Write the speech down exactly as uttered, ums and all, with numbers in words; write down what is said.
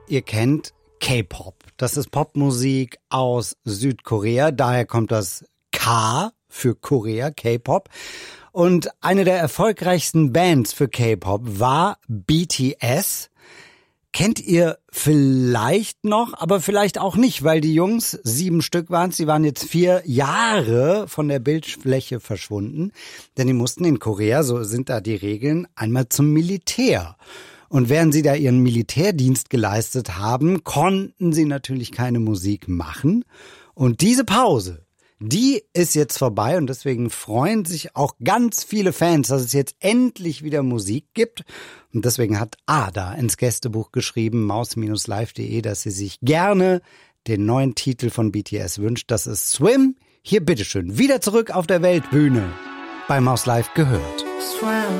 ihr kennt K-Pop. Das ist Popmusik aus Südkorea. Daher kommt das K für Korea, K-Pop. Und eine der erfolgreichsten Bands für K-Pop war B T S. Kennt ihr vielleicht noch, aber vielleicht auch nicht, weil die Jungs, sieben Stück waren es, die waren jetzt vier Jahre von der Bildfläche verschwunden. Denn die mussten in Korea, so sind da die Regeln, einmal zum Militär. Und während sie da ihren Militärdienst geleistet haben, konnten sie natürlich keine Musik machen. Und diese Pause, die ist jetzt vorbei und deswegen freuen sich auch ganz viele Fans, dass es jetzt endlich wieder Musik gibt. Und deswegen hat Ada ins Gästebuch geschrieben, maus Bindestrich live punkt de, dass sie sich gerne den neuen Titel von B T S wünscht. Das ist Swim. Hier bitteschön, wieder zurück auf der Weltbühne bei Maus Live gehört. Swim.